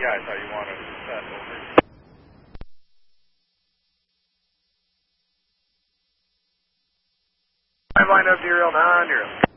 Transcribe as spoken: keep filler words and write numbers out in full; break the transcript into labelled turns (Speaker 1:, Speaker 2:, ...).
Speaker 1: Yeah, I thought you wanted to set over.
Speaker 2: Five line up to your one hundred.